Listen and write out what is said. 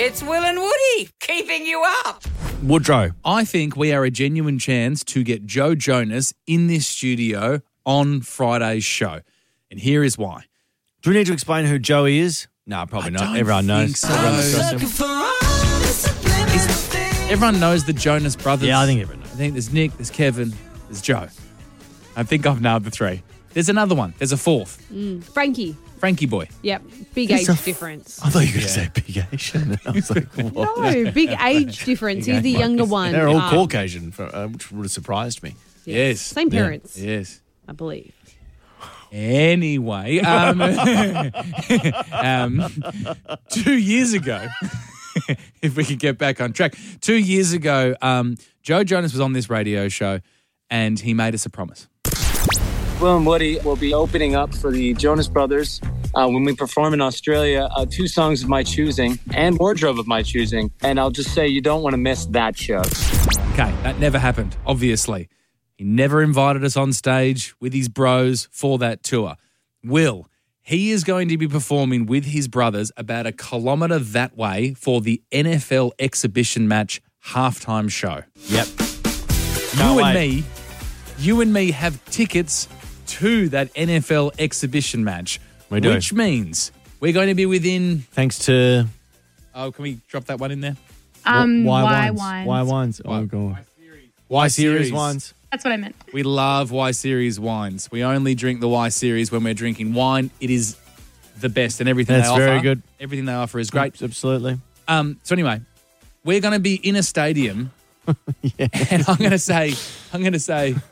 It's Will and Woody keeping you up. Woodrow. I think we are a genuine chance to get Joe Jonas in this studio on Friday's show. And here is why. Do we need to explain who Joey is? No, probably not. don't Everyone knows. think so. Everyone Everyone knows the Jonas Brothers. Yeah, I think everyone knows. I think there's Nick, there's Kevin, there's Joe. I think I've nailed the three. There's another one. There's a fourth. Frankie. Frankie boy. Yep. Big There's age a difference. I thought you were going to say big Asian. I was like, what? No, big age difference. He's the younger one. They're all Caucasian, which would have surprised me. Yes. Same parents, Yes. I believe. Anyway, 2 years ago, if we could get back on track, 2 years ago, Joe Jonas was on this radio show and he made us a promise. Will and Woody will be opening up for the Jonas Brothers when we perform in Australia, 2 songs of my choosing and wardrobe of my choosing. And I'll just say you don't want to miss that show. Okay, that never happened, obviously. He never invited us on stage with his bros for that tour. Will, he is going to be performing with his brothers about 1 kilometre that way for the NFL exhibition match halftime show. Yep. You and me have tickets to that NFL exhibition match. We do. Which means we're going to be within... Thanks to... Oh, can we drop that one in there? Y wines. Y wines. Oh, God. Y Series wines. That's what I meant. We love Y Series wines. We only drink the Y Series when we're drinking wine. It is the best, and everything That's they offer. very good. Everything they offer is great. Absolutely. So anyway, we're going to be in a stadium, and I'm going to say,